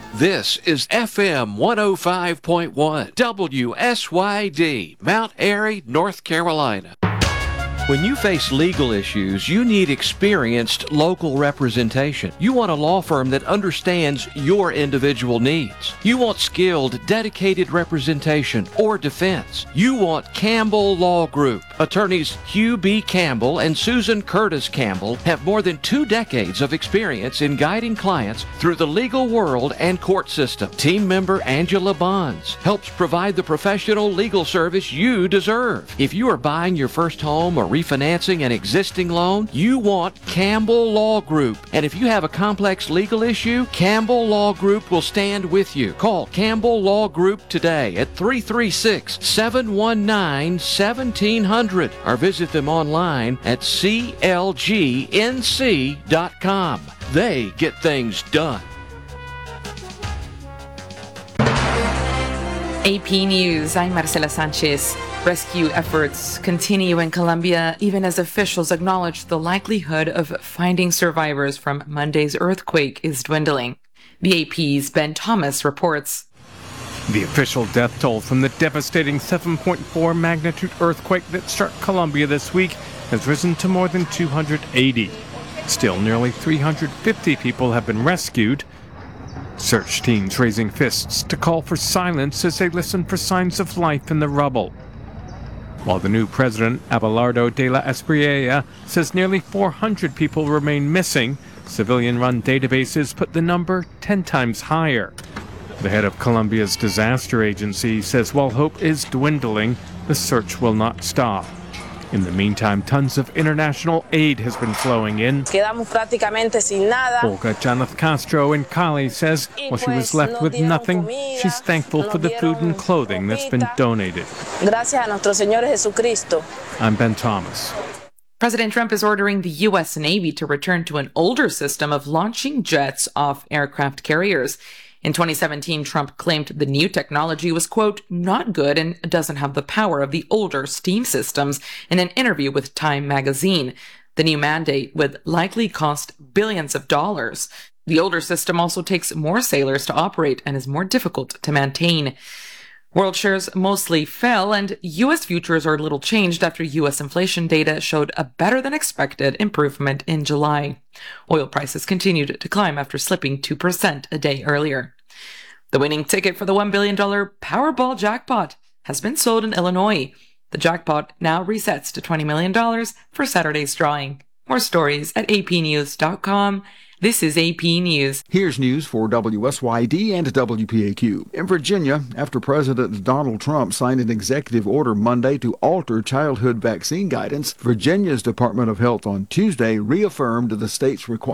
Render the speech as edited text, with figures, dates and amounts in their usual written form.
This is FM 105.1 WSYD, Mount Airy, North Carolina. When you face legal issues, you need experienced local representation. You want a law firm that understands your individual needs. You want skilled, dedicated representation or defense. You want Campbell Law Group. Attorneys Hugh B. Campbell and Susan Curtis Campbell have more than 2 decades of experience in guiding clients through the legal world and court system. Team member Angela Bonds helps provide the professional legal service you deserve. If you are buying your first home or refinancing an existing loan, you want Campbell Law Group. And if you have a complex legal issue, Campbell Law Group will stand with you. Call Campbell Law Group today at 336-719-1700 or visit them online at clgnc.com. They get things done. AP News, I'm Marcela Sanchez. Rescue efforts continue in Colombia even as officials acknowledge the likelihood of finding survivors from Monday's earthquake is dwindling. The AP's Ben Thomas reports. The official death toll from the devastating 7.4 magnitude earthquake that struck Colombia this week has risen to more than 280. Still, nearly 350 people have been rescued. Search teams raising fists to call for silence as they listen for signs of life in the rubble. While the new president, Abelardo de la Espriella, says nearly 400 people remain missing, civilian-run databases put the number 10 times higher. The head of Colombia's disaster agency says while hope is dwindling, the search will not stop. In the meantime, tons of international aid has been flowing in. Quedamos prácticamente sin nada. Olga Janeth Castro in Cali says while she was left with nothing, she's thankful for the food and clothing that's been donated. Gracias a nuestro Señor Jesucristo. I'm Ben Thomas. President Trump is ordering the U.S. Navy to return to an older system of launching jets off aircraft carriers. In 2017, Trump claimed the new technology was, quote, not good and doesn't have the power of the older steam systems in an interview with Time magazine. The new mandate would likely cost billions of dollars. The older system also takes more sailors to operate and is more difficult to maintain. World shares mostly fell, and U.S. futures are little changed after U.S. inflation data showed a better-than-expected improvement in July. Oil prices continued to climb after slipping 2% a day earlier. The winning ticket for the $1 billion Powerball jackpot has been sold in Illinois. The jackpot now resets to $20 million for Saturday's drawing. More stories at apnews.com. This is AP News. Here's news for WSYD and WPAQ. In Virginia, after President Donald Trump signed an executive order Monday to alter childhood vaccine guidance, Virginia's Department of Health on Tuesday reaffirmed the state's requirement